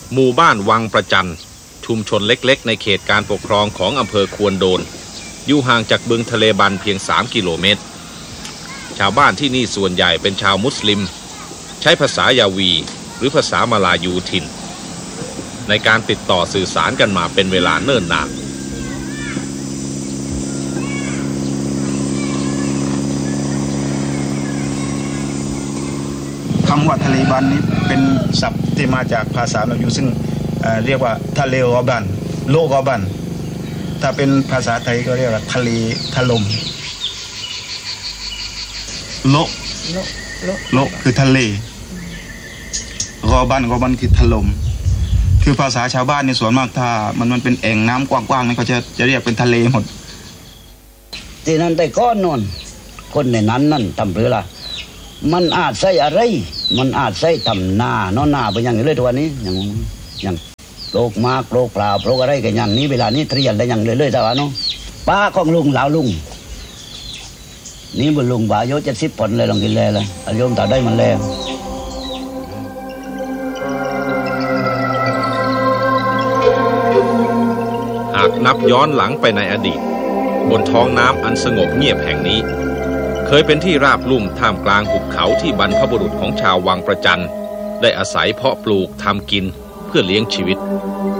หมู่บ้านวังประจันชุมชนเล็กๆในเขตการปกครองของอำเภอควนโดนอยู่ห่างจากบึงทะเลบันเพียง3 กิโลเมตรชาวบ้านที่นี่ส่วนใหญ่เป็นชาวมุสลิมใช้ภาษายาวีหรือภาษามลายูถิ่นในการติดต่อสื่อสารกันมาเป็นเวลาเนิ่นนานคำว่าทะเลบันนี้เป็นศัพท์ที่มาจากภาษามลายูซึ่งเรียกว่าทะเลกอบันโลกอบันถ้าเป็นภาษาไทยก็เรียกว่าทะเลถล่มโลคือทะเลกอบันคือถล่มคือภาษาชาวบ้านในส่วนมากถ้ามันเป็นแอ่งน้ำกว้างๆนี่เขาจะเรียกเป็นทะเลหมดที่นั่นแต่ก้อนนอนคนในนั้นนั่นทำเพื่ออะไรมันอาจใส่อะไรมันอาจใส่ทำนาเนาะนาไปอย่างนี้เลยตัวนี้อย่างโปรกมากโปรกเปล่าโปรกอะไรกันอย่างนี้เวลานี้เตรียมได้อย่างเลยแต่ว่าเนาะป้าของลุงเหล่าลุงนี่บุญลุงบ่ายโย70 ผลเลยลองกินเลยอายุต่อได้มันแล้วหากนับย้อนหลังไปในอดีตบนท้องน้ำอันสงบเงียบแห่งนี้เคยเป็นที่ราบลุ่มท่ามกลางหุบเขาที่บรรพบุรุษของชาววังประจันได้อาศัยเพาะปลูกทำกินเพื่อเลี้ยงชีวิต